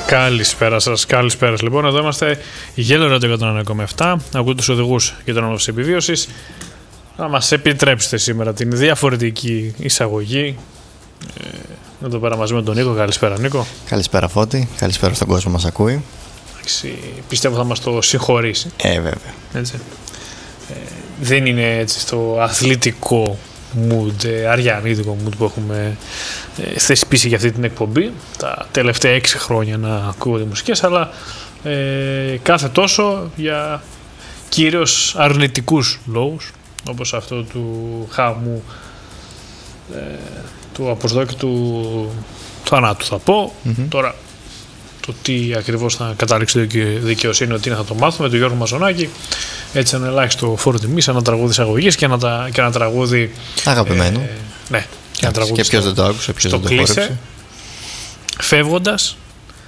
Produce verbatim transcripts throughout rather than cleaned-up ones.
Καλησπέρα σας, καλησπέρα. Λοιπόν, εδώ είμαστε Γέλο Radio εκατόν ένα κόμμα επτά. Ακούτε τους οδηγούς για τον όνομο της επιβίωσης. Να μας επιτρέψετε σήμερα την διαφορετική εισαγωγή. Ε, εδώ πέρα μαζί με τον Νίκο. Καλησπέρα, Νίκο. Καλησπέρα, Φώτη. Καλησπέρα στον κόσμο που μας ακούει. Εντάξει, πιστεύω θα μας το συγχωρήσει. Ε, βέβαια. Έτσι. Ε, δεν είναι έτσι στο αθλητικό mood, ε, αριανίδικο mood που έχουμε ε, θεσπίσει για αυτή την εκπομπή τα τελευταία έξι χρόνια να ακούγονται μουσικές, αλλά ε, κάθε τόσο για κυρίως αρνητικούς λόγους, όπως αυτό του χάμου, ε, του αποσδόκητου θανάτου θα πω. Mm-hmm. Τώρα το τι ακριβώς θα καταλήξει η δικαιοσύνη, ότι είναι, θα το μάθουμε, του Γιώργου Μαζονάκη. Έτσι ένα ελάχιστο φόρο τιμής, ένα τραγούδι εισαγωγής και ένα, και ένα τραγούδι αγαπημένο. Ε, ναι, και ένα τραγούδι. Και ποιος δεν το άκουσε, ποιος δεν το χόρεψε. Φεύγοντας,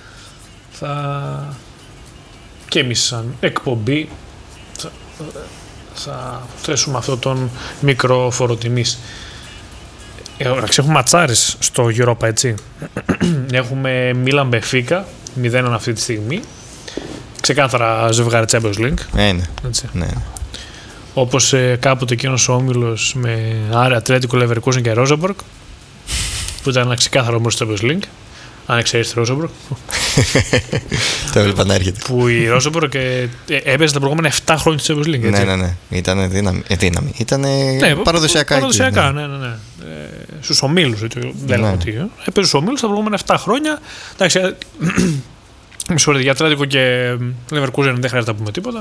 θα και εμείς σαν εκπομπή θα, θα θέσουμε αυτό τον μικρό φόρο τιμής. Έχουμε ματσάρες στο Europa, έτσι. Έχουμε Μίλαν Μπενφίκα μηδέν ένα αυτή τη στιγμή. Ξεκάθαρα ζευγάρι Champions League. Ναι, ναι. ναι. Όπως ε, κάποτε εκείνος ο όμιλος με Άρη, Ατλέτικο, Λεβερκούζεν και Ρόζεμπορκ, που ήταν ένα ξεκάθαρο όμως στο Champions League. Αν εξαιρέσει τη Ρόζεμπορκ. Το έβλεπα να έρχεται. Που η Ρόζεμπορκ ε, ε, έπαιζε τα προηγούμενα επτά χρόνια της Champions League. Έτσι. Ναι, ναι, ναι. Ήταν δύναμη. Ε, δύναμη. Ήταν ναι, παραδοσιακά. Παραδοσιακά, εκεί, ναι, ναι. ναι, ναι. Ε, στους ομίλους. Δεν ναι. ότι. Έπαιζε στους ομίλους τα προηγούμενα επτά χρόνια. Εντάξει. Με συγχωρείτε, για Ατλέτικο και Λεβερκούζεν δεν χρειάζεται να πούμε τίποτα.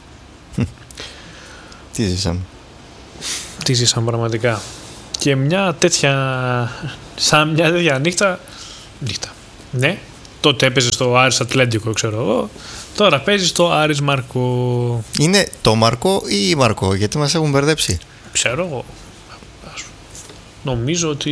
Τι ζήσαμε. Τι ζήσαμε πραγματικά. Και μια τέτοια. Σαν μια τέτοια νύχτα. Νύχτα. Ναι. Τότε έπαιζε στο Άρης Ατλέντικο, ξέρω εγώ. Τώρα παίζει στο Άρης Μαρκό. Είναι το Μαρκό ή η Μαρκό, γιατί μας έχουν μπερδέψει. Ξέρω εγώ. Νομίζω ότι.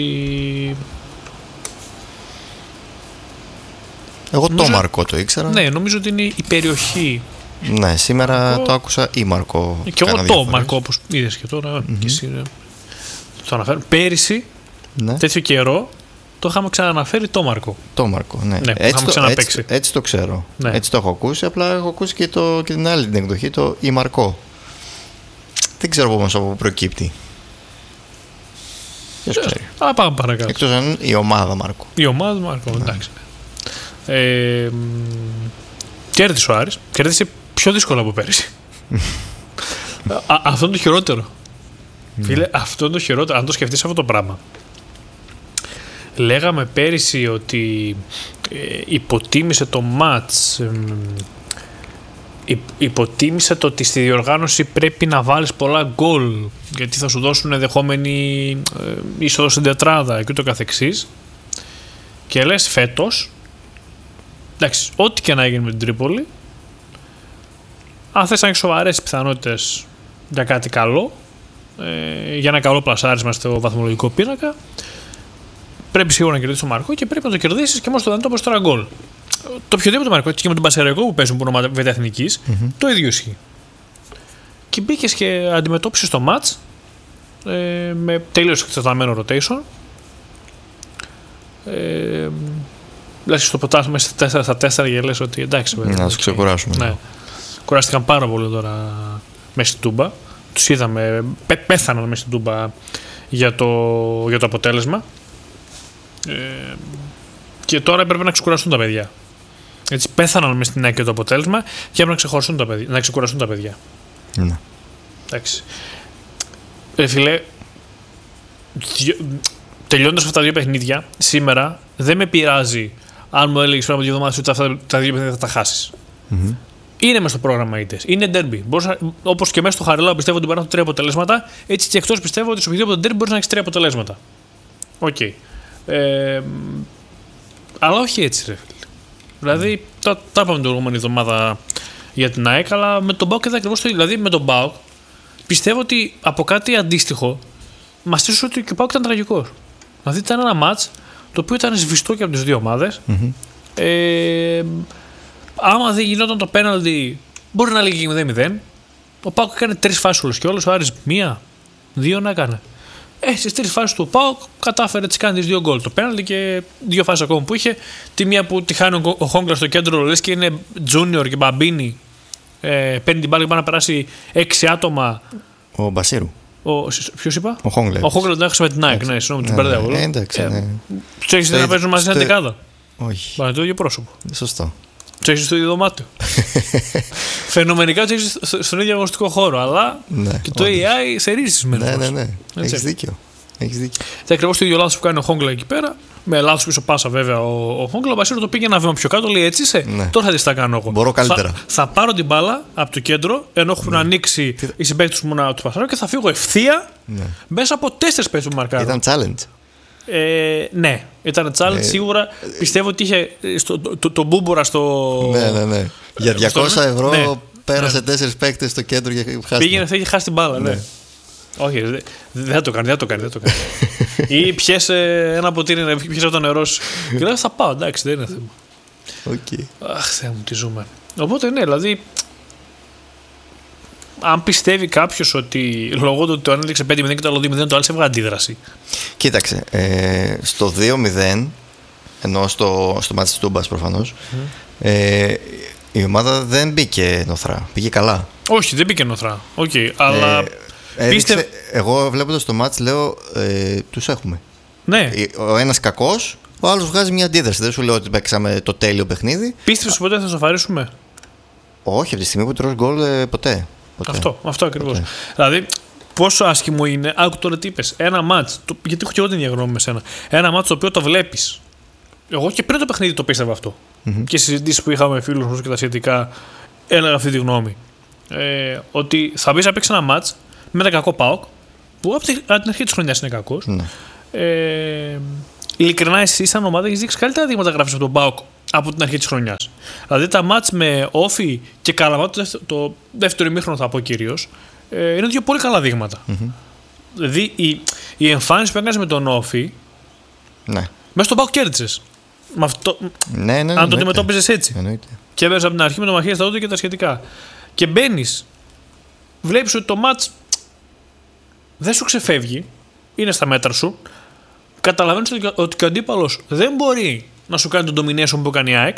Εγώ νομίζω... το Μαρκό το ήξερα. Ναι, νομίζω ότι είναι η περιοχή. Ναι, σήμερα Μαρκό... το άκουσα ή Μαρκό. Και εγώ το Μαρκό, όπως είδες και τώρα. Mm-hmm. Και εσύ, το αναφέρω. Πέρυσι, ναι. τέτοιο καιρό, το είχαμε ξαναναφέρει το Μαρκό. Το Μαρκό, ναι. ναι έτσι, το, έτσι, έτσι το ξέρω. Ναι. Έτσι το έχω ακούσει. Απλά έχω ακούσει και, το, και την άλλη την εκδοχή, το ή Μαρκό. Δεν ξέρω όμως από πού προκύπτει. Ποιος ξέρει. Α, πάμε παρακάτω. Εκτός αν η ομάδα Μαρκό. Η ομάδα Μαρκό, ναι. εντάξει. Ε, κέρδισε ο Άρης. Κέρδισε πιο δύσκολα από πέρυσι. Α, αυτό είναι το χειρότερο. Φίλε, αυτό είναι το χειρότερο. Αν το σκεφτείς αυτό το πράγμα. Λέγαμε πέρυσι ότι ε, υποτίμησε το μάτς, ε, υ, υποτίμησε το ότι στη διοργάνωση πρέπει να βάλεις πολλά γκολ, γιατί θα σου δώσουν ενδεχόμενη ε, είσοδο στην τετράδα και ούτω καθεξής. Και λες φέτος, εντάξει, ό,τι και να γίνει με την Τρίπολη, αν θες να έχεις σοβαρές πιθανότητες για κάτι καλό, ε, για ένα καλό πλασάρισμα στο βαθμολογικό πίνακα, πρέπει σίγουρα να κερδίσεις το Μαρκό και πρέπει να το κερδίσεις και μόνο στο δυνατό προς τώρα γκολ. Το οποιοδήποτε Μαρκό, και με τον Πασεραϊκό που παίζουν που είναι ομάδα εθνικής, mm-hmm. το ίδιο ισχύει. Και μπήκες και αντιμετώπισες το μάτς ε, με τελείως εκτεταμένο rotation. Ε, λες στο πρωτάθλημα στα τέσσερα στα τέσσερα και λες ότι εντάξει. Να τους ξεκουράσουμε. Ναι. Κουράστηκαν πάρα πολύ τώρα μέσα στην Τούμπα. Τους είδαμε, πέ, πέθαναν μέσα στην Τούμπα για το, για το αποτέλεσμα. Ε, και τώρα έπρεπε να ξεκουραστούν τα παιδιά. Έτσι, πέθαναν μέσα στην ΑΕΚ για το αποτέλεσμα και έπρεπε να, ξεχωρίσουν τα παιδιά, να ξεκουραστούν τα παιδιά. Ναι. Εντάξει. Ε, φίλε, τελειώνοντας αυτά τα δύο παιχνίδια, σήμερα δεν με πειράζει αν μου έλεγες πριν από δύο εβδομάδες ότι αυτά τα δύο παιχνίδια θα τα χάσεις. Mm-hmm. Είναι μέσα στο πρόγραμμα ήττες. Είναι ντέρμπι. Όπως και μέσα στο Χαριλάου πιστεύω ότι μπορεί να έχουν τρία αποτελέσματα, έτσι και εκτός πιστεύω ότι σε οποιοδήποτε ντέρμπι μπορεί να έχει τρία αποτελέσματα. Οκ. Okay. Ε, αλλά όχι έτσι, ρε φίλε. Δηλαδή, mm. τα, τα είπαμε την προηγούμενη εβδομάδα για την ΑΕΚ, αλλά με τον ΠΑΟΚ και ακριβώς το ίδιο. Δηλαδή, με τον ΠΑΟΚ πιστεύω ότι από κάτι αντίστοιχο μας τύσσωσε ότι και ο ΠΑΟΚ ήταν τραγικός. Δηλαδή, ήταν ένα μάτς το οποίο ήταν σβηστό και από τις δύο ομάδες. Mm-hmm. Ε, άμα δεν γινόταν το πέναλτι, μπορεί να λέγει μηδέν μηδέν. Ο ΠΑΟΚ έκανε τρεις φάσεις όλες και όλες. Ο Άρης μία, δύο να έκανε. Ε, στις τρεις φάσεις του ΠΑΟΚ κατάφερε τις κάνει τις δύο γκολ. Το πέναλτι και δύο φάσεις ακόμα που είχε. Τη μία που τη χάνει ο Χόγκλα στο κέντρο, λες και είναι Junior και Μπαμπίνι. Ε, παίρνει την μπάλα και πάει να περάσει έξι άτομα. Ο Μπασίρου. Ποιος είπα? Ο Χόγκλα. Ο Χόγκλα τον έχασε με την Nike, ναι, συγγνώμη, του μπερδεύω. Ναι, εντάξει. Ναι. Τους έχεις δει να παίζουν μαζί στην δεκάδα? Όχι. Πάνε το ίδιο πρόσωπο. Σωστό. Τους έχεις στο ίδιο δωμάτιο. Φαινομενικά τους έχεις στον ίδιο αγωνιστικό χώρο, αλλά ναι, και το όντως. έι άι σε ρίζεις μερικές ναι, φορές. ναι, ναι. Έχεις δίκιο. Έχεις δίκιο. Θα ακριβώς το ίδιο λάθος που κάνει ο Χόγκλα εκεί πέρα. Με λάθος πίσω πάσα βέβαια ο, ο Χόγκλα. Ο Μπασίρου το πήγε ένα βήμα πιο κάτω. Λέει έτσι είσαι. Ναι. Τώρα θα δεις τι θα κάνω εγώ. Μπορώ καλύτερα. Θα, θα πάρω την μπάλα από το κέντρο ενώ έχουν ναι. ανοίξει οι συμπαίκτες μου να του πασάρω και θα φύγω ευθεία ναι. μέσα από τέσσερις παίκτες που μαρκάρουν. Ήταν challenge. Ε, ναι, ήταν challenge ε, σίγουρα. Πιστεύω ότι είχε στο, το, το, το μπούμπορα στο. Ναι, ναι, ναι. Για διακόσια στο... ευρώ ναι. πέρασε ναι. τέσσερις παίκτες στο κέντρο και χάσει. Πήγαινε αυτή και χάσει την μπάλα, ναι. ναι. Όχι, δεν δε θα το κάνει, δεν το κάνει. Δεν το κάνει. Ή πιέσε ένα ποτήρι να πιέσε το νερό σου. Και λέει θα πάω, εντάξει, δεν είναι θέμα. Okay. Αχ, Θεέ μου, τι ζούμε. Οπότε ναι, δηλαδή. Αν πιστεύει κάποιος ότι λόγω του ότι το ένα έδειξε πέντε μηδέν και το άλλο δύο μηδέν, το άλλο έβγαλε αντίδραση. Κοίταξε, ε, στο δύο μηδέν, ενώ στο, στο μάτι της Τούμπας προφανώς, mm. ε, η ομάδα δεν μπήκε νοθρά, πήγε καλά. Όχι, δεν μπήκε νοθρά, okay, αλλά ε, έδειξε, πίστε... Εγώ βλέποντας το μάτς λέω, ε, τους έχουμε. Ναι. Ο ένας κακός, ο άλλος βγάζει μια αντίδραση. Δεν σου λέω ότι παίξαμε το τέλειο παιχνίδι. Πίστεψες ποτέ θα σοφαρίσουμε? Όχι, από τη στιγμή που τρως γκολ ε, ποτέ. Ποτέ. Αυτό, αυτό ακριβώς. Δηλαδή, πόσο άσχημο είναι, άκου τώρα τι είπες, ένα μάτς, το, γιατί έχω και εγώ την διαγνώμη με σένα, ένα μάτς το οποίο το βλέπεις. Εγώ και πριν το παιχνίδι το πίστευα αυτό. Mm-hmm. Και στις συζητήσεις που είχαμε με φίλους μου και τα σχετικά, έλεγα αυτή τη γνώμη. Ε, ότι θα μπεις να παίξει ένα μάτς με ένα κακό ΠΑΟΚ, που από την αρχή της χρονιάς είναι κακός. Mm-hmm. Ε, ειλικρινά, εσύ, σαν ομάδα, έχεις δείξει καλύτερα δείγματα γράφεις από τον ΠΑΟΚ από την αρχή της χρονιάς. Δηλαδή τα μάτς με Όφη και Καλαμάτα, το δεύτερο, το δεύτερο ημίχρονο θα πω κυρίως, ε, είναι δύο πολύ καλά δείγματα. Mm-hmm. Δηλαδή η, η εμφάνιση που έκανες με τον Όφη, ναι. μέσα στον ΠΑΟΚ κέρδισες. Με αυτό, ναι, ναι, ναι, αν το αντιμετώπιζες έτσι. Εννοείται. Και έβγαζες από την αρχή με τον Μαχία στα όντα και τα σχετικά. Και μπαίνεις, βλέπεις ότι το μάτς δεν σου ξεφεύγει, είναι στα μέτρα σου, καταλαβαίνεις ότι και ο αντίπαλος δεν μπορεί να σου κάνει τον domination που κάνει η ΑΕΚ.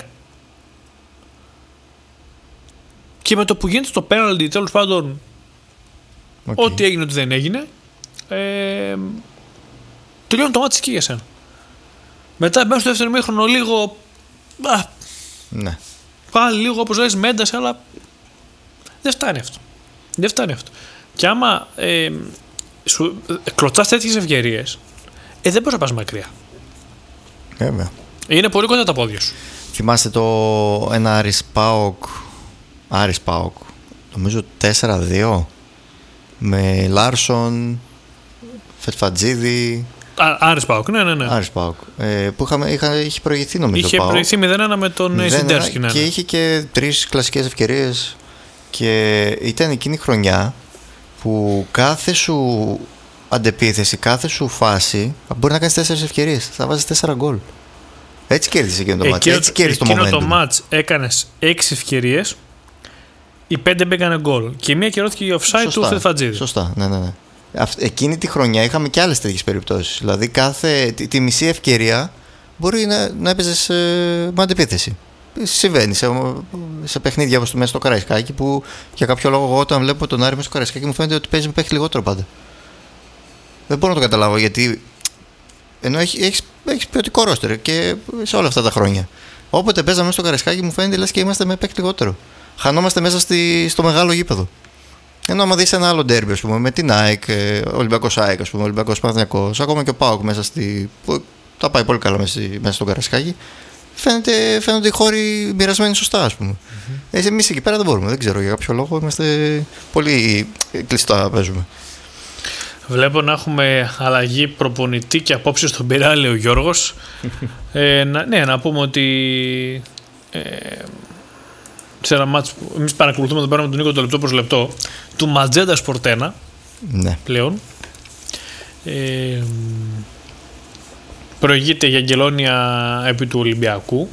Και με το που γίνεται το penalty, τέλος πάντων, okay. ό,τι έγινε, ό,τι δεν έγινε, ε, τελειώνει το μάτι και για σένα. Μετά μπαίνω στο δεύτερο ημίχρονο λίγο. Α, ναι. Πάλι λίγο όπως λες με ένταση, αλλά δεν φτάνει αυτό. Δεν φτάνει αυτό. Και άμα ε, σου κλωτσάς τέτοιες ευκαιρίες, ε, δεν μπορείς να πας μακριά. Βέβαια. Είναι πολύ κοντά τα πόδια σου. Θυμάστε το ένα Άρης ΠΑΟΚ, Άρης ΠΑΟΚ, νομίζω τέσσερα δύο, με Λάρσον, Φετφατζίδη. Άρης ΠΑΟΚ, ναι, ναι, ναι. Άρης ΠΑΟΚ. Ε, που είχαμε, είχα, είχε προηγηθεί νομίζω. Είχε προηγηθεί μηδέν ένα με τον Σιντέρσκι. Ναι, και είχε και τρεις κλασικές ευκαιρίες. Και ήταν εκείνη η χρονιά που κάθε σου αντεπίθεση, κάθε σου φάση μπορεί να κάνεις τέσσερις ευκαιρίες. Θα βάζεις τέσσερα γκολ. Έτσι κέρδισε εκείνο το μάτς. Έτσι κέρδισε το momentum. Εκείνο το μάτς έκανες έξι ευκαιρίες, οι πέντε μπήκανε γκολ. Και μία κυρώθηκε η offside του Φετφατζίδη. Σωστά, ναι, ναι, ναι. Εκείνη τη χρονιά είχαμε και άλλες τέτοιες περιπτώσεις. Δηλαδή κάθε, τη, τη μισή ευκαιρία μπορεί να, να έπαιζες ε, με αντεπίθεση. Συμβαίνει σε, σε παιχνίδια όπως το μέσα στο Καραϊσκάκι, που για κάποιο λόγο εγώ όταν βλέπω τον Άρη μέσα στο Καραϊσκάκι μου φαίνεται ότι παίζει με παίχτη λιγότερο πάντα. Δεν μπορώ να το καταλάβω, γιατί ενώ έχει, έχεις, έχεις ποιοτικό ρόστερ και σε όλα αυτά τα χρόνια. Όποτε παίζαμε μέσα στο Καραϊσκάκι μου φαίνεται λες και είμαστε με παίχτη λιγότερο. Χανόμαστε μέσα στη, στο μεγάλο γήπεδο. Ενώ άμα δεις ένα άλλο ντέρμπι, ας πούμε, με την ΑΕΚ, Ολυμπιακός ΑΕΚ, ας πούμε, Ολυμπιακός Παναθηναϊκός, ακόμα και ο ΠΑΟΚ μέσα στη. Που τα πάει πολύ καλά μέσα, μέσα στο Καραϊσκάκι. Φαίνεται, φαίνονται οι χώροι μοιρασμένοι σωστά, ας πούμε. Mm-hmm. Εμείς εκεί πέρα δεν μπορούμε, δεν ξέρω για κάποιο λόγο. Είμαστε πολύ κλειστά, παίζουμε. Βλέπω να έχουμε αλλαγή προπονητή και απόψε στον Πειράλη ο Γιώργος. ε, να, ναι, να πούμε ότι ε, σε ένα μάτς που εμείς παρακολουθούμε εδώ πέρα με τον Νίκο το λεπτό προς λεπτό του Ματζέντα Σπορτένα, ναι. Πλέον. Ε, προηγείται η Αγγελόνια επί του Ολυμπιακού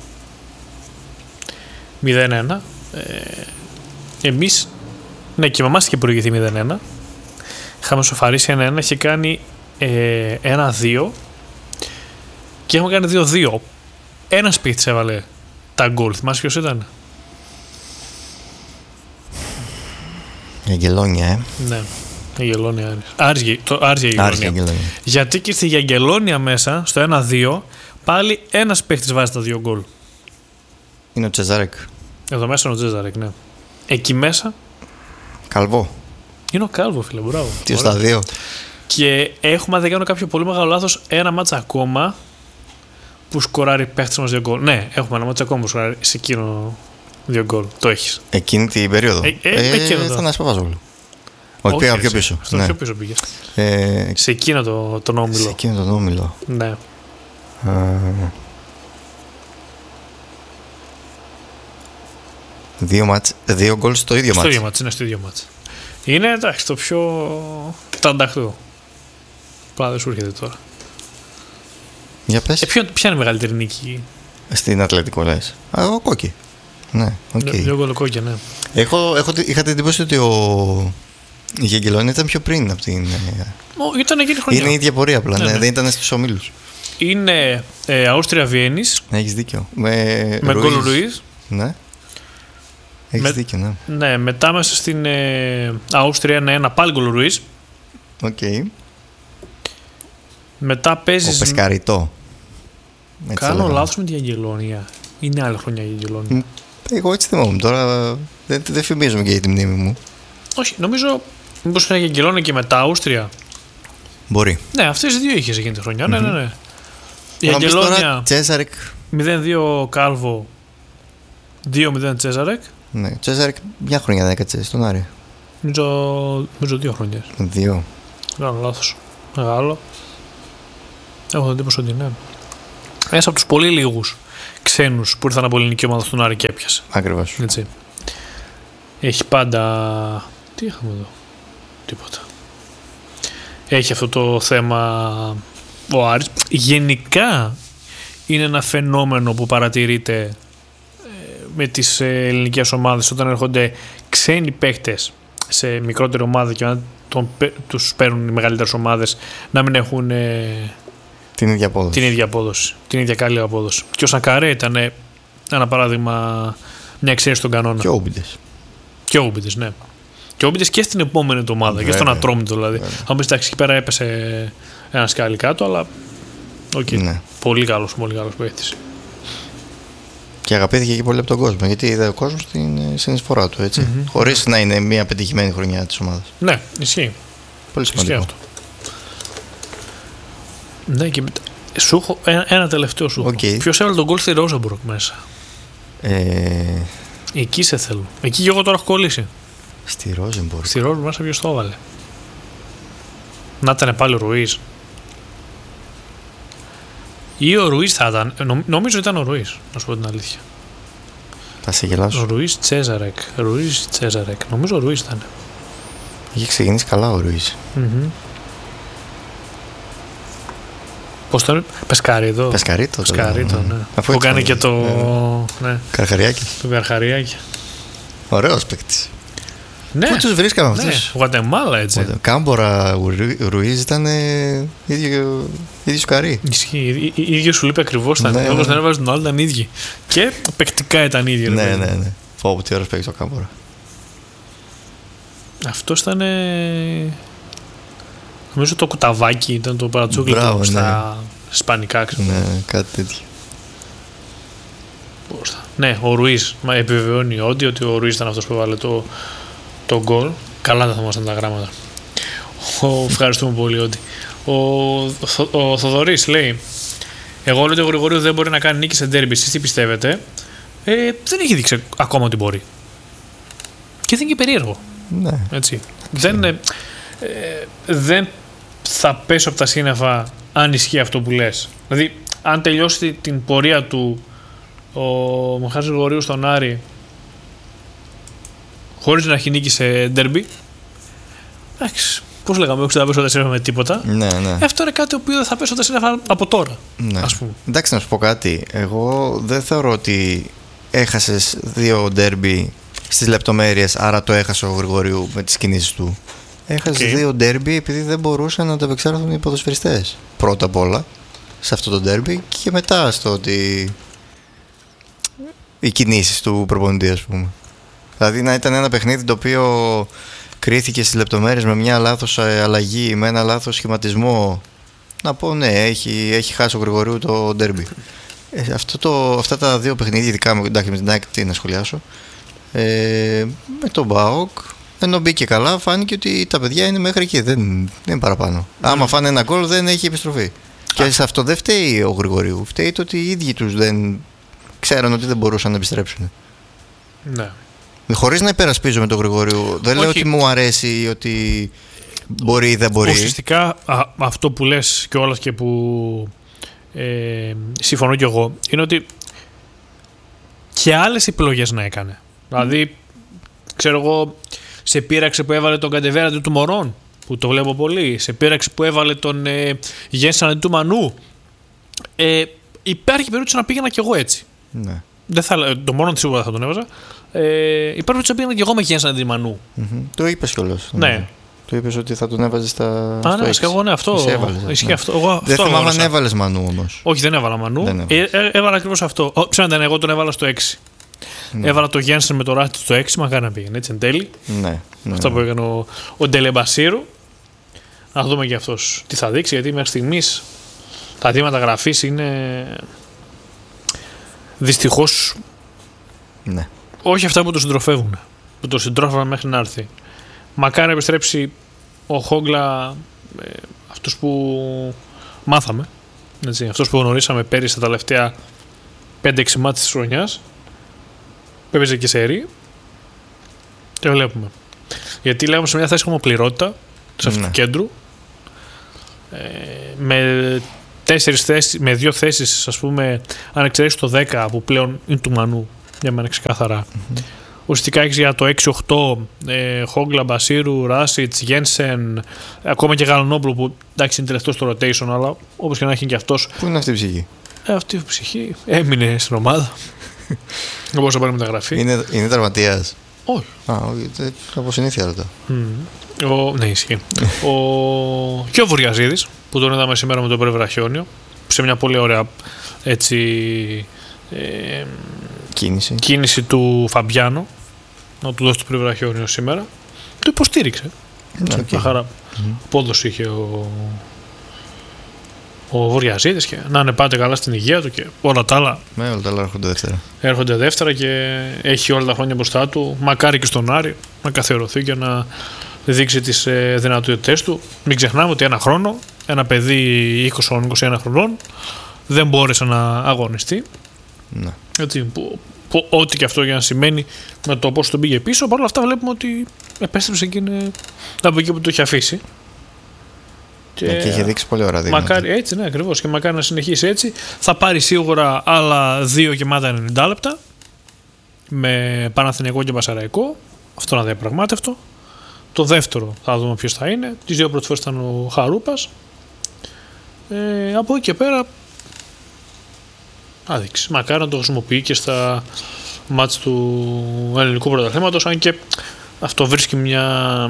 μηδέν ένα. Ε, εμείς, ναι, και με εμάς είχε προηγηθεί μηδέν ένα. Είχαμε σοφαρίσει ένα ένα, είχε κάνει ε, ένα δύο και έχουμε κάνει δύο δύο. Ένας παίκτης έβαλε τα γκολ. Θυμάσαι ποιος ήταν? Η Αγγελόνια, ε. Ναι, η Αγγελόνια. Άρης, το Άρης η Αγγελόνια. Γιατί και στη Αγγελόνια μέσα, στο ένα δύο, πάλι ένας παίκτης βάζει τα δύο γκολ. Είναι ο Τσεζάρεκ. Εδώ μέσα είναι ο Τσεζάρεκ, ναι. Εκεί μέσα. Καλβό. Είναι ο Κάλβο, φίλε, μπράβο. Τι στα δύο. Και έχουμε, αν δεν κάνω κάποιο πολύ μεγάλο λάθος, ένα μάτσα ακόμα που σκοράρει παίχτης μας δύο γκολ. Ναι, έχουμε ένα μάτσα ακόμα που σκοράρει σε εκείνο δύο γκολ. Το έχεις. Εκείνη την περίοδο. Ε, ε, ε, ε, Θανάση Παπαζόγλου. Όχι, πήγα πιο πίσω. Στο ναι. πιο πίσω πήγες. Ε, σε εκείνο το, τον όμιλο. Σε εκείνο τον όμιλο. Ναι. Uh, δύο, μάτς, δύο γκολ στο ίδιο μάτς. Στο ίδιο μάτς, είναι στο ίδιο μάτς. Είναι εντάξει το πιο τανταχτό. Πάρα δεν σου έρχεται τώρα. Για πες. Ε, ποιο, ποια είναι η μεγαλύτερη νίκη? Στην Ατλετικό λες. Α, ο Κόκκι. Ναι, οκ. Okay. Δύο γκολ Κόκκι, ναι. Έχω, έχω, είχα την εντύπωση ότι ο... η Αγγελόνια ήταν πιο πριν από την... Ο, ήταν εκείνη η χρονιά. Είναι η ίδια πορεία απλά, ναι, ναι, ναι. Δεν ήταν στους ομίλους. Είναι ε, Αούστρια Βιέννης. Ναι, έχεις δίκιο. Με, με γκολ Ρουίζ. Ναι. Έχεις με, δίκιο, ναι. Ναι, μετά μέσα στην ε, Αούστρια είναι ένα πάλι γκολ Ρουίζ. Οκ. Okay. Μετά παίζεις... Ο Πεσκαριτό. Κάνω λάθος με την Αγγελόνια. Είναι άλλη χρονιά η Αγγελόνια. Εγώ έτσι θυμόμουν. Τώρα δεν, δεν φημίζομαι και για τη μνήμη μου. Όχι, νομίζω μήπως είναι η Αγγελόνια και μετά Αούστρια. Μπορεί. Ναι, αυτές οι δύο είχες εκείνη τη χρονιά. Mm-hmm. Ναι, ναι, ναι. Η Αγγελόνια Αγγελόνια Τσέζαρεκ μηδέν δύο Κάλβο, δύο μηδέν Τσέζαρεκ. Ναι, Τσέζαρεκ μια χρονιά δεν έκατσε στον Άρη. Νομίζω δύο χρονιές. Δύο. Κάνω λάθος. Μεγάλο. Έχω την εντύπωση ότι ναι. Ένας από τους πολύ λίγους ξένους που ήρθαν από ελληνική ομάδα στον Άρη και έπιασε. Ακριβώς. Έτσι. Έχει πάντα... Τι είχαμε εδώ? Τίποτα. Έχει αυτό το θέμα ο Άρης. Γενικά είναι ένα φαινόμενο που παρατηρείται με τις ελληνικές ομάδες όταν έρχονται ξένοι παίκτες σε μικρότερη ομάδα και αν τον, τους παίρνουν οι μεγαλύτερες ομάδες να μην έχουν την ίδια απόδοση. Την ίδια απόδοση, την ίδια καλή απόδοση. Και ο Σακαρέ ήταν ένα παράδειγμα, μια εξαίρεση στον κανόνα. Και ο Ούμπιτες. Και ο Ούμπιτες, ναι. Και ο Ούμπιτες και στην επόμενη ομάδα, βέβαια, και στον Ατρόμητο δηλαδή. Αν πεις εντάξει, εκεί πέρα έπεσε ένα σκάλι κάτω, αλλά. Okay. Ναι. Πολύ καλός, πολύ καλός παίκτης. Και αγαπήθηκε και πολύ από τον κόσμο, γιατί είδε ο κόσμος την συνεισφορά του, έτσι. Mm-hmm. Χωρίς να είναι μια πετυχημένη χρονιά της ομάδας. Ναι, ισχύει. Πολύ σημαντικό. Ισχύει αυτό. Ναι, και σου έχω ένα, ένα τελευταίο σου. Okay. Ποιος έβαλε τον γκολ στη Ρόζαμπουργκ μέσα? Ε... Εκεί σε θέλω. Εκεί και εγώ τώρα έχω κολλήσει. Στη Ρόζαμπουργκ. Στη Ρόζαμπουργκ μέσα ποιος το έβαλε? Να ήταν πάλι ο Ρουίζ. Ή ο Ρουίζ θα ήταν. Νο, νομίζω ήταν ο Ρουίζ, να σου πω την αλήθεια. Θα σε γελάσω. Ο Ρουίζ Τσέζαρεκ. Ρουίζ Τσέζαρεκ. Νομίζω ο Ρουίζ ήταν. Είχε ξεκινήσει καλά ο Ρουίζ. Mm-hmm. Πώς το Πεσκαρίτο. Πεσκαρίτο. Πεσκαρίτο, ναι. Αφού κάνει και το. Ναι. Ναι. Καρχαριάκι. Το Καρχαριάκι. Ωραίος παίκτης. Ναι. Πού τους βρίσκαμε αυτούς? Ναι. Γουατεμάλα, έτσι. Κάμπορα, Ρουίζ ήταν ε, ίδιο, ίδιο σκαρί. Ισχύει. ίδιο σου λείπει ακριβώς. Ήταν. Ναι, όπως δεν έβαζε τον άλλο, ήταν ίδιοι. Και παικτικά ήταν ίδιοι. Ναι, ναι, ναι. Φόβο, τι ωραίος παίκτης ο Κάμπορα. Αυτό ήταν. Νομίζω το κουταβάκι ήταν το παρατσούκλι του ναι. Στα ισπανικά, ξέρω. Ναι, κάτι τέτοιο. Πώς θα... Ναι, ο Ρουίζ. Μα επιβεβαιώνει ότι, ότι ο Ρουίζ ήταν αυτός που έβαλε το, το γκολ. Καλά δεν θα ήμασταν τα γράμματα. Ο, ευχαριστούμε πολύ ότι. Ο, ο, ο Θοδωρής λέει: εγώ λέω ότι ο Γρηγορίου δεν μπορεί να κάνει νίκη σε ντέρμπι. Εσείς τι πιστεύετε? Ε, δεν έχει δείξει ακόμα ότι μπορεί. Και δεν είναι και περίεργο. Ναι. Έτσι. Δεν, ε, δεν θα πέσω από τα σύννεφα αν ισχύει αυτό που λες. Δηλαδή, αν τελειώσει την πορεία του ο Μιχάλης Γρηγορίου στον Άρη χωρίς να έχει νίκη σε ντέρμπι, εντάξει, πώς λέγαμε, όχι θα πέσω τα σύννεφα με τίποτα. Ναι, ναι. Αυτό είναι κάτι το οποίο δεν θα πέσω τα σύννεφα από τώρα. Ναι. Ας πούμε. Εντάξει, να σου πω κάτι. Εγώ δεν θεωρώ ότι έχασες δύο ντέρμπι στις λεπτομέρειες, άρα το έχασε ο Γρηγορίου με τις κινήσεις του. Έχασε Okay. δύο ντέρμπι επειδή δεν μπορούσαν να τα επεξέλθουν οι ποδοσφαιριστές. Πρώτα απ' όλα σε αυτό το ντέρμπι και μετά στο ότι οι κινήσεις του προπονητή, ας πούμε. Δηλαδή να ήταν ένα παιχνίδι το οποίο κρίθηκε στις λεπτομέρειες με μια λάθος αλλαγή, με ένα λάθος σχηματισμό. Να πω ναι, έχει, έχει χάσει ο Γρηγορίου το ντέρμπι. Ε, αυτό το, αυτά τα δύο παιχνίδια, ειδικά με, εντάξει, με την ΑΕΚ, τι να σχολιάσω, ε, με τον ΠΑΟΚ, ενώ μπήκε καλά, φάνηκε ότι τα παιδιά είναι μέχρι εκεί, δεν, δεν είναι παραπάνω. Mm. Άμα φάνε ένα γκολ δεν έχει επιστροφή. Ah. Και σε αυτό δεν φταίει ο Γρηγορίου, φταίει το ότι οι ίδιοι τους δεν ξέραν ότι δεν μπορούσαν να επιστρέψουν. Ναι. Χωρίς να υπερασπίζομαι τον Γρηγορίου, δεν Όχι. λέω ότι μου αρέσει ή ότι μπορεί ή δεν μπορεί. Ουσιαστικά α, αυτό που λες κιόλας και που ε, συμφωνώ κι εγώ είναι ότι και άλλες επιλογές να έκανε. Mm. Δηλαδή, ξέρω εγώ, σε πείραξε που έβαλε τον Καντεβέρα αντί του Μωρόν, που το βλέπω πολύ. Σε πείραξε που έβαλε τον ε, Γένσεν αντί του Μανού. Ε, υπάρχει περίπτωση να πήγαινα κι εγώ έτσι. Ναι. Δεν θα, το Μωρόν σίγουρα θα τον έβαζα. Ε, υπάρχει περίπτωση να πήγαινα κι εγώ με Γένσεν αντί Μανού. Mm-hmm. Το είπες κιόλας. Ναι. Ναι. Το είπες ότι θα τον έβαζες στα. Α, ναι, και εγώ ναι, αυτό. Ισχύει ναι. αυτό. Εγώ, δεν αυτό θυμάμαι αν έβαλες Μανού όμως. Όχι, δεν έβαλα Μανού. Δεν ε, ε, έβαλα ακριβώς αυτό. Ψάχνετε, εγώ τον έβαλα στο έξι. Ναι. Έβαλα το Γένσεν με το Ράτι στο έξι, μακάρι να πήγαινε έτσι εν τέλει. Ναι, ναι, αυτό ναι. που έκανε ο, ο Ντελεμπασίρου. Να δούμε και αυτός τι θα δείξει, γιατί μέχρι στιγμής τα δήματα γραφής είναι δυστυχώς ναι. όχι αυτά που το συντροφεύουν, που το συντρόφευαν μέχρι να έρθει. Μακάρι να επιστρέψει ο Χόγκλα, ε, αυτός που μάθαμε, έτσι, αυτός που γνωρίσαμε πέρυσι τα τελευταία πέντε έξι μάτς της χρονιάς, έπαιζε και σε ρί και βλέπουμε. Γιατί λέγαμε σε μια θέση χωμοπληρότητα σε αυτού ναι. του κέντρου, ε, με τέσσερις θέσεις, με δύο θέσεις, ας πούμε, αν εξαιρέσεις το δέκα που πλέον είναι του Μανού, για μένα ξεκάθαρα. Mm-hmm. Ουσιαστικά έχεις για το έξι οκτώ ε, Χόγκλα, Μπασίρου, Ράσιτς, Γένσεν, ακόμα και Γαλανόπουλο που εντάξει είναι τελευταίο στο rotation, αλλά όπως και να έχει και αυτός. Πού είναι αυτή η ψυχή? Ε, αυτή η ψυχή έμεινε στην ομάδα. Όπως θα πάρει μεταγραφή. Είναι, είναι τραυματίας? Όχι. Α, όχι, από συνήθεια ρωτάω. Mm. Ο, ναι, ισχύει. ο, και ο Βουριαζίδης που τον είδαμε σήμερα με το Πρεβραχιόνιο σε μια πολύ ωραία έτσι, ε, κίνηση. κίνηση του Φαμπιάνο να του δώσει το Πρεβραχιόνιο σήμερα. Το υποστήριξε. Okay. Μια χαρά mm. απόδοση είχε ο, ο Βουριαζίδης και να είναι πάτε καλά στην υγεία του και όλα τα άλλα. Με όλα τα άλλα έρχονται δεύτερα. Έρχονται δεύτερα και έχει όλα τα χρόνια μπροστά του. Μακάρι και στον Άρη να καθιερωθεί και να δείξει τις ε, δυνατότητές του. Μην ξεχνάμε ότι ένα χρόνο, ένα παιδί είκοσι είκοσι ένα χρονών δεν μπόρεσε να αγωνιστεί. Ναι. Έτσι, που, που, ό,τι και αυτό για να σημαίνει με το πώς τον πήγε πίσω. Παρ' όλα αυτά βλέπουμε ότι επέστρεψε και είναι από εκεί που το είχε αφήσει. Και, ναι, και είχε δείξει πολύ ωραία δείγματα. Μακάρι, έτσι, ναι, ακριβώς. Και μακάρι να συνεχίσει έτσι. Θα πάρει σίγουρα άλλα δύο γεμάτα ενενήντα λεπτά με Παναθηναϊκό και Πασαραϊκό. Αυτό είναι αδιαπραγμάτευτο. Το δεύτερο θα δούμε ποιος θα είναι. Τις δύο πρώτες φορές ήταν ο Χαρούπας. Ε, από εκεί και πέρα άδειξη. Μακάρι να το χρησιμοποιεί και στα μάτς του ελληνικού πρωταθλήματος, αν και αυτό βρίσκει μια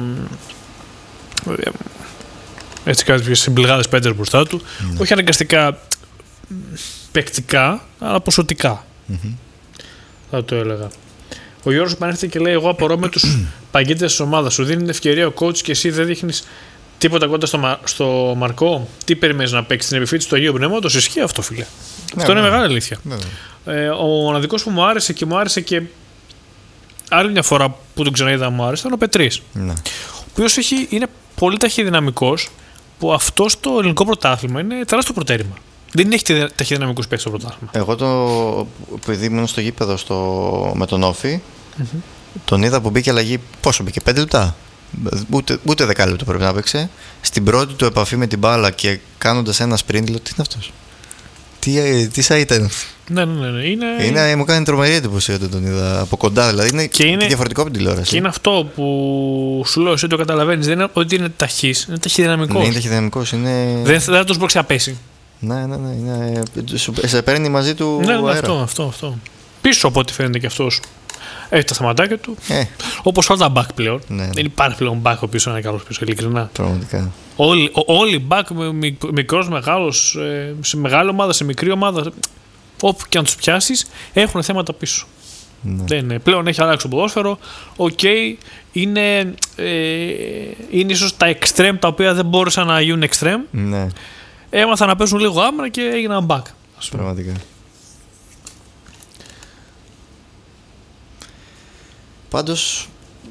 έτσι κάποιες συμπληγάδες πέντερ μπροστά του. Mm. Όχι αναγκαστικά παικτικά, αλλά ποσοτικά. Mm-hmm. Θα το έλεγα. Ο Γιώργος επανέρχεται και λέει: εγώ απορώ με τους παγκίτες της ομάδας. Σου δίνει την ευκαιρία ο coach και εσύ δεν δείχνεις τίποτα κοντά στο, μα... στο Μαρκό. Τι περιμένεις να παίξεις την επιφύτηση του Αγίου Πνεύματος? Ισχύει αυτό, φίλε. Ναι, αυτό ναι, είναι μεγάλη αλήθεια. Ναι, ναι. Ε, ο μοναδικός που μου άρεσε και μου άρεσε και άλλη μια φορά που τον ξαναείδα μου άρεσε ήταν ο Πετρής. Ναι. Ο οποίος είναι πολύ ταχυδυναμικός, που αυτό στο ελληνικό πρωτάθλημα είναι τεράστιο προτέρημα. Δεν έχει ταχυδυναμικούς παίκτες στο πρωτάθλημα. Εγώ το παιδί ήμουν στο γήπεδο στο... με τον Όφη, mm-hmm. τον είδα που μπήκε αλλαγή. Πόσο μπήκε, πέντε λεπτά. Ούτε, ούτε δέκα λεπτά πρέπει να παίξει. Στην πρώτη του επαφή με την μπάλα και κάνοντας ένα sprint, λέω: τι είναι αυτός? Τι, τι σα ήταν? Ναι, ναι, ναι. Είναι... είναι... Μου κάνει τρομερή εντύπωση όταν τον είδα από κοντά. Δηλαδή είναι, και είναι διαφορετικό από την τηλεόραση. Και είναι αυτό που σου λέω, εσύ το καταλαβαίνεις. Δεν είναι ότι είναι ταχύς, είναι ταχυδυναμικός. Ναι, είναι ταχυδυναμικός. Είναι... Δεν θα τον σπρώξει να πέσει. Ναι, ναι, ναι. Είναι... Σε παίρνει μαζί του ναι, αέρα. Αυτό, αυτό, αυτό. Πίσω από ό,τι φαίνεται και αυτός. Έχει τα θεματάκια του. Ε. Όπως όλα τα back πλέον. Ναι. Δεν υπάρχει πλέον back ο οποίος είναι καλός πίσω, ειλικρινά. Πραγματικά. Όλοι, όλοι οι back, μικρός, μεγάλος, σε μεγάλη ομάδα, σε μικρή ομάδα, όπου και αν τους πιάσεις, έχουν θέματα πίσω. Ναι. Δεν, πλέον έχει αλλάξει το ποδόσφαιρο. Οκ, okay, είναι, ε, είναι ίσως τα extreme τα οποία δεν μπόρεσαν να γίνουν extreme. Ναι. Έμαθαν να παίζουν λίγο άμυνα και έγιναν back. Πραγματικά. Πάντως,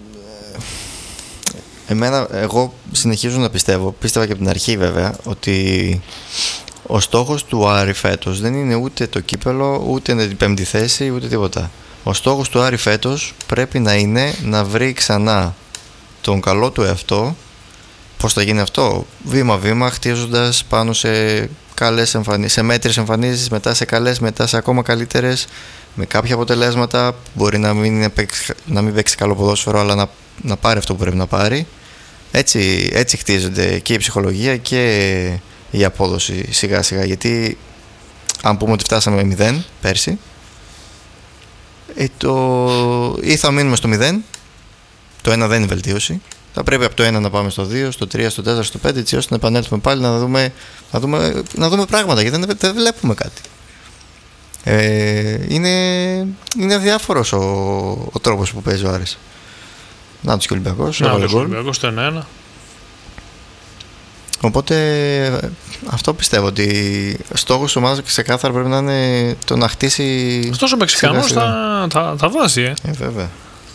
εμένα, εγώ συνεχίζω να πιστεύω, πίστευα και από την αρχή βέβαια, ότι ο στόχος του Άρη φέτος δεν είναι ούτε το κύπελο, ούτε την πέμπτη θέση, ούτε τίποτα. Ο στόχος του Άρη φέτος πρέπει να είναι να βρει ξανά τον καλό του εαυτό. Πώς θα γίνει αυτό? Βήμα-βήμα, χτίζοντας πάνω σε καλές εμφανίσεις, σε μέτρες εμφανίσεις, μετά σε καλές, μετά σε ακόμα καλύτερες, με κάποια αποτελέσματα. Μπορεί να μην, παίξει, να μην παίξει καλό ποδόσφαιρο, αλλά να, να πάρει αυτό που πρέπει να πάρει. Έτσι, έτσι χτίζονται και η ψυχολογία και η απόδοση σιγά-σιγά. Γιατί αν πούμε ότι φτάσαμε με μηδέν πέρσι, ε, το... ή θα μείνουμε στο μηδέν, το ένα δεν είναι βελτίωση. Θα πρέπει από το ένα να πάμε στο δύο, στο τρία, στο τέσσερα, στο πέντε, έτσι ώστε να επανέλθουμε πάλι να δούμε, να δούμε, να δούμε πράγματα, γιατί δεν, δεν βλέπουμε κάτι. Ε, είναι, είναι αδιάφορος ο, ο τρόπος που παίζει ο Άρης. Να τους και ο Ολυμπιακός. Να τους και ο Ολυμπιακός το ένα ένα. Οπότε αυτό πιστεύω, ότι στόχος της ομάδας ξεκάθαρα πρέπει να είναι το να χτίσει. Αυτός ο Μεξικανός θα, θα, θα βάζει, ε. ε. Βέβαια.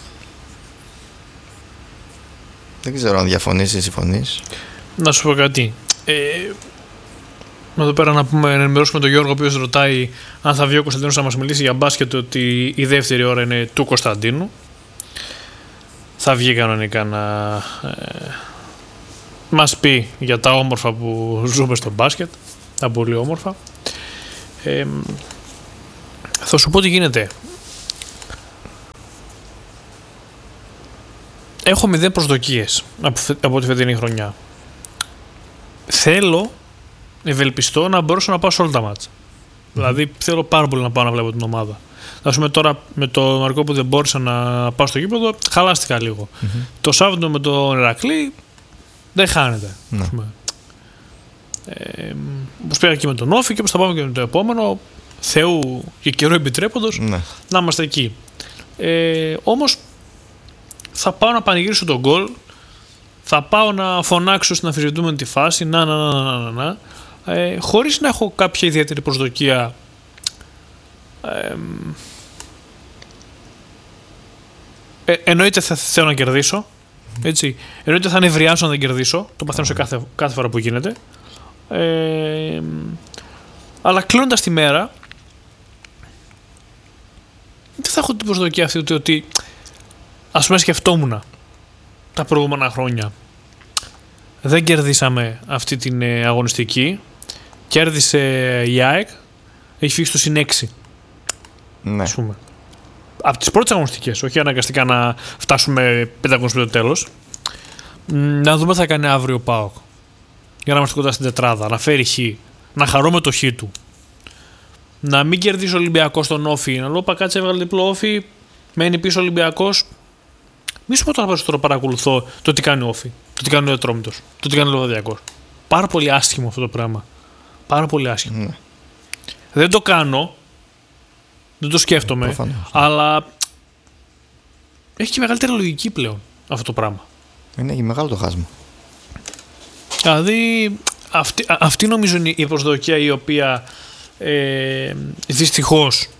Δεν ξέρω αν διαφωνείς ή συμφωνείς. Να σου πω κάτι. Ε, εδώ πέρα να, πούμε, να ενημερώσουμε τον Γιώργο, ο οποίος ρωτάει αν θα βγει ο Κωνσταντίνος να μας μιλήσει για μπάσκετ, ότι η δεύτερη ώρα είναι του Κωνσταντίνου. Θα βγει κανονικά να ε, μας πει για τα όμορφα που ζούμε στο μπάσκετ. Τα πολύ όμορφα. Ε, θα σου πω τι γίνεται. Έχω μηδέν προσδοκίες από, από τη φετινή χρονιά. Θέλω, ευελπιστώ, να μπορέσω να πάω σε όλα τα μάτσα. Mm-hmm. Δηλαδή θέλω πάρα πολύ να πάω να βλέπω την ομάδα. Ας πούμε τώρα με το Μαρκό που δεν μπόρεσα να πάω στο γήπεδο, χαλάστηκα λίγο. Mm-hmm. Το Σάββατο με τον Ηρακλή δεν χάνεται. Mm-hmm. Ε, όπως πήγα και με τον Όφη και όπως θα πάμε και με το επόμενο, Θεού και καιρό επιτρέποντος, mm-hmm. να είμαστε εκεί. Ε, όμως θα πάω να πανηγυρίσω τον γκολ, θα πάω να φωνάξω στην αμφισβητούμενη τη φάση, να, να, να, να, να, να ε, χωρίς να έχω κάποια ιδιαίτερη προσδοκία. Ε, ε, εννοείται θα θέλω να κερδίσω, έτσι. Εννοείται θα νευριάσω να δεν κερδίσω, το παθαίνω σε κάθε, κάθε φορά που γίνεται. Ε, αλλά κλείνοντας τη μέρα, δεν θα έχω την προσδοκία αυτή ότι, ότι ας πούμε σκεφτόμουν τα προηγούμενα χρόνια. Δεν κερδίσαμε αυτή την αγωνιστική. Κέρδισε η ΑΕΚ. Έχει φύγει στο συν έξι. Ναι. Ας πούμε. Από τις πρώτες αγωνιστικές. Όχι αναγκαστικά να φτάσουμε πέντε αγωνιστικές στο τέλος. Να δούμε τι θα κάνει αύριο ο ΠΑΟΚ. Για να είμαστε κοντά στην τετράδα. Να φέρει χ. Να χαρώ με το χ του. Να μην κερδίσει ο Ολυμπιακός τον Όφη. Να λέω πακάτσε έβγαλε διπλό Όφη. Μένει πίσω ο Ολυμπιακός. Μη σου πω τώρα περισσότερο παρακολουθώ το τι κάνει ο Όφη, το τι κάνει ο Ατρόμητος, το τι κάνει ο Λεβαδιακός. Πάρα πολύ άσχημο αυτό το πράγμα. Πάρα πολύ άσχημο. Mm. Δεν το κάνω, δεν το σκέφτομαι, Προφανώς. αλλά έχει και μεγαλύτερη λογική πλέον αυτό το πράγμα. Είναι μεγάλο το χάσμα. Δηλαδή αυτή, αυτή νομίζω είναι η προσδοκία η οποία ε, δυστυχώς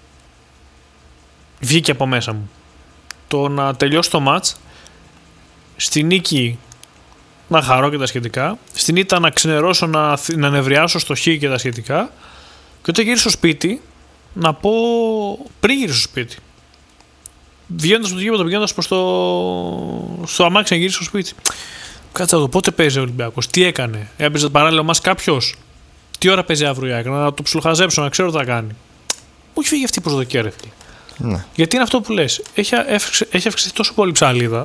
βγήκε από μέσα μου. Το να τελειώσει το μάτς, στη νίκη να χαρώ και τα σχετικά, στην ήττα να ξενερώσω, να, να νευριάσω στο χ και τα σχετικά, και όταν γύρισα στο σπίτι να πω πριν γύρισα στο σπίτι, βγαίνοντας από το γήπεδο, πηγαίνοντας προς το στο αμάξι να γύρισα στο σπίτι, κάτσε εδώ, πότε παίζει ο Ολυμπιακός, τι έκανε, έπαιζε παράλληλα μας κάποιος, τι ώρα παίζει αύριο η ΑΕΚ, να το ψιλοχαζέψω, να ξέρω τι θα κάνει. Μου έχει φύγει αυτή η προσδοκία, ρε φίλε. Ναι. Γιατί είναι αυτό που λες. Έχει, έχει αυξηθεί τόσο πολύ ψαλίδα.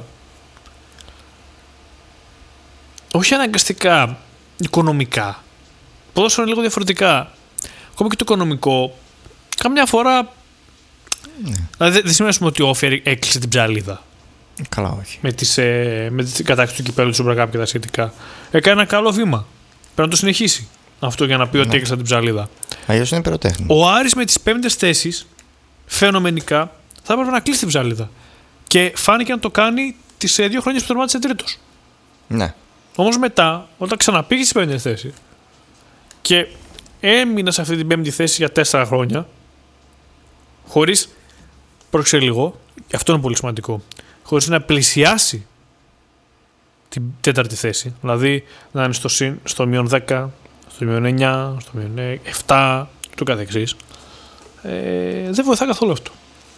Όχι αναγκαστικά οικονομικά. Ποδόσφαιρο είναι λίγο διαφορετικά. Ακόμα και το οικονομικό, καμιά φορά ναι. Δηλαδή δεν σημαίνει ότι ο Όφη έκλεισε την ψαλίδα. Καλά, όχι. Με, τις, ε, με την κατάκτηση του κυπέλου του Super Cup και τα σχετικά. Έκανε ένα καλό βήμα. Πρέπει να το συνεχίσει αυτό για να πει ναι. ότι έκλεισε την ψαλίδα. Αλλιώς είναι πυροτέχνη. Ο Άρης με τις πέμπτες θέσεις, φαινομενικά, θα έπρεπε να κλείσει την ψαλίδα. Και φάνηκε να το κάνει τις ε, δύο χρονιές που τερμάτισε τρίτος. Ναι. Όμως μετά, όταν ξαναπήγε στις πέμπτες θέσεις και έμεινε σε αυτή την πέμπτη θέση για τέσσερα χρόνια, χωρίς, πρόξε λίγο, αυτό είναι πολύ σημαντικό, χωρίς να πλησιάσει την τέταρτη θέση, δηλαδή να είναι στο, συν, στο μείον δέκα, στο μείον εννιά, στο μείον επτά, το καθεξής, ε, δεν βοηθά καθόλου αυτό.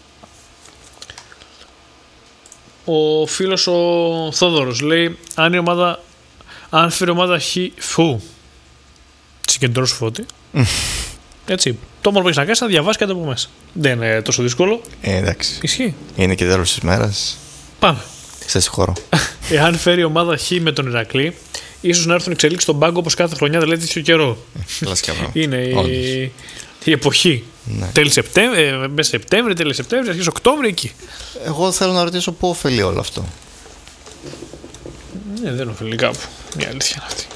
Ο φίλος ο Θόδωρος λέει, αν η ομάδα, αν φέρει ομάδα χ, φου, συγκεντρώσει φώτη, έτσι, το μόνο που έχεις να κάνεις είναι να διαβάσεις κάτι από μέσα. Δεν είναι τόσο δύσκολο. Ε, εντάξει. Ισχύει. Είναι και τέλος της μέρας. Πάμε. Σε συγχωρώ. Εάν φέρει ομάδα χ με τον Ηρακλή, ίσως να έρθουν εξελίξεις στον πάγκο όπως κάθε χρονιά δεν λέει τέτοιο καιρό. Είναι η, η εποχή. Ναι. Τέλη Σεπτέμβρη, ε, μέσα Σεπτέμβρη, τέλη Σεπτέμβρη, αρχές Οκτώβρη, εκεί. Εγώ θέλω να ρωτήσω πού ωφελεί όλο αυτό. Ναι, δεν ωφελεί κάπου. Μια αλήθεια είναι αυτή.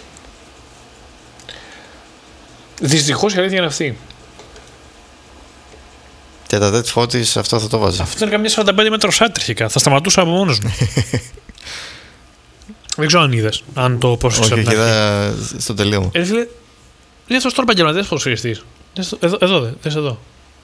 Δυστυχώς η αλήθεια είναι αυτή. Και τα τέτοια Φώτης αυτό θα το βάζει. Αυτό είναι καμιά σαράντα πέντε μέτρο άτριχικα. Θα σταματούσα από μόνος μου. Δεν ξέρω αν είδες. Αν το πρόσεξες. Όχι, είδα στο τελείωμα. Ε, φίλε, είναι αυτός τώρα επαγγελματίας ποδοσφαιριστής. Εδώ, εδώ, δε, δες εδώ.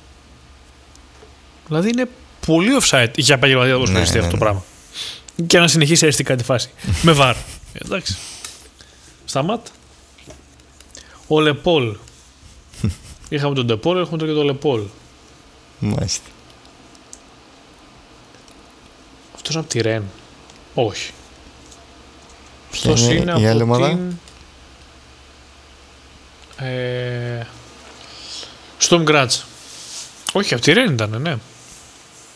Δηλαδή είναι πολύ offside για επαγγελματία ποδοσφαιριστή ναι, αυτό ναι, το πράγμα. Και να συνεχίσει αριστικά τη φάση. Με βάρ. Εντάξει. Σταμάτα. Ο Λεπόλ. Είχαμε τον Ντεπόλ, έχουμε τώρα και τον Λεπόλ. Μάλιστα. Αυτός είναι από τη Ρεν. Όχι. Ποια Αυτός είναι, είναι η άλλη από ομάδα? την... Ε... Στομ Γκράτς. Όχι, από τη Ρεν ήταν, ναι.